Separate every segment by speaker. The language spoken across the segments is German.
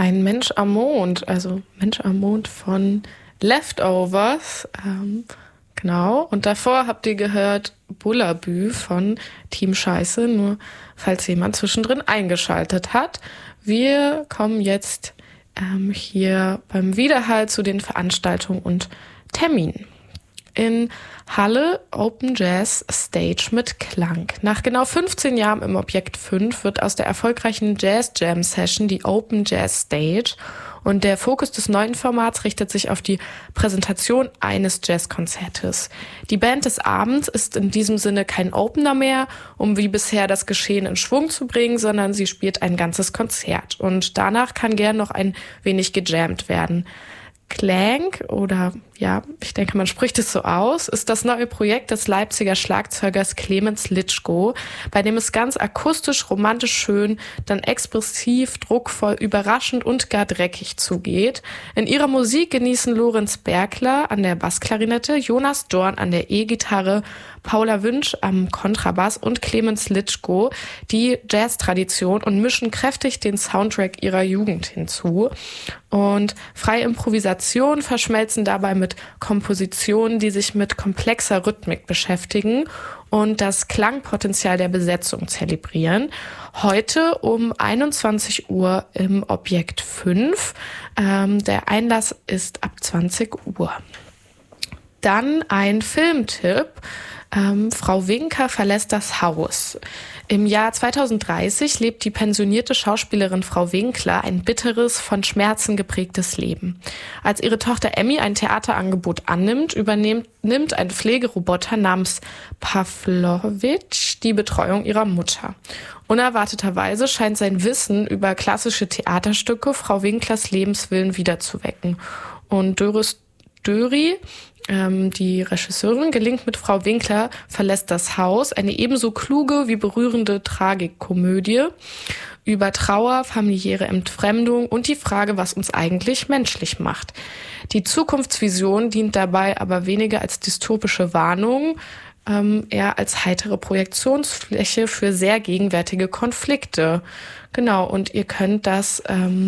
Speaker 1: Ein Mensch am Mond, also Mensch am Mond von Leftovers. Genau. Und davor habt ihr gehört Bullabü von Team Scheiße, nur falls jemand zwischendrin eingeschaltet hat. Wir kommen jetzt hier beim Widerhall zu den Veranstaltungen und Terminen. In Halle Open Jazz Stage mit Klang. Nach genau 15 Jahren im Objekt 5 wird aus der erfolgreichen Jazz Jam Session die Open Jazz Stage und der Fokus des neuen Formats richtet sich auf die Präsentation eines Jazzkonzertes. Die Band des Abends ist in diesem Sinne kein Opener mehr, um wie bisher das Geschehen in Schwung zu bringen, sondern sie spielt ein ganzes Konzert und danach kann gern noch ein wenig gejammt werden. Klang, oder ja, ich denke, man spricht es so aus, ist das neue Projekt des Leipziger Schlagzeugers Clemens Litschko, bei dem es ganz akustisch, romantisch schön, dann expressiv, druckvoll, überraschend und gar dreckig zugeht. In ihrer Musik genießen Lorenz Bergler an der Bassklarinette, Jonas Dorn an der E-Gitarre, Paula Wünsch am Kontrabass und Clemens Litschko die Jazz-Tradition und mischen kräftig den Soundtrack ihrer Jugend hinzu. Und freie Improvisation verschmelzen dabei mit Kompositionen, die sich mit komplexer Rhythmik beschäftigen und das Klangpotenzial der Besetzung zelebrieren. Heute um 21 Uhr im Objekt 5. Der Einlass ist ab 20 Uhr. Dann ein Filmtipp. Frau Winker verlässt das Haus. Im Jahr 2030 lebt die pensionierte Schauspielerin Frau Winkler ein bitteres, von Schmerzen geprägtes Leben. Als ihre Tochter Emmy ein Theaterangebot annimmt, nimmt ein Pflegeroboter namens Pavlovich die Betreuung ihrer Mutter. Unerwarteterweise scheint sein Wissen über klassische Theaterstücke Frau Winklers Lebenswillen wiederzuwecken. Und Doris Döri, die Regisseurin, gelingt mit Frau Winkler verlässt das Haus, eine ebenso kluge wie berührende Tragikkomödie über Trauer, familiäre Entfremdung und die Frage, was uns eigentlich menschlich macht. Die Zukunftsvision dient dabei aber weniger als dystopische Warnung, eher als heitere Projektionsfläche für sehr gegenwärtige Konflikte. Genau, und ihr könnt das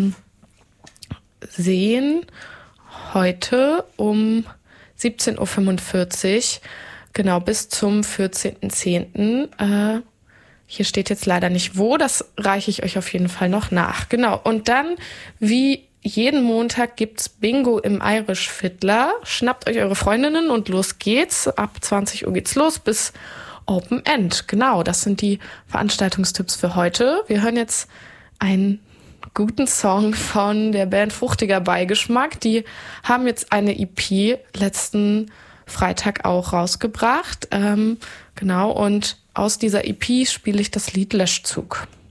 Speaker 1: sehen heute um 17.45 Uhr, genau, bis zum 14.10. Hier steht jetzt leider nicht wo, das reiche ich euch auf jeden Fall noch nach. Genau, und dann, wie jeden Montag, gibt's Bingo im Irish Fiddler. Schnappt euch eure Freundinnen und los geht's. Ab 20 Uhr geht's los bis Open End. Genau, das sind die Veranstaltungstipps für heute. Wir hören jetzt einen guten Song von der Band Fruchtiger Beigeschmack. Die haben jetzt eine EP letzten Freitag auch rausgebracht. Genau, und aus dieser EP spiele ich das Lied Löschzug.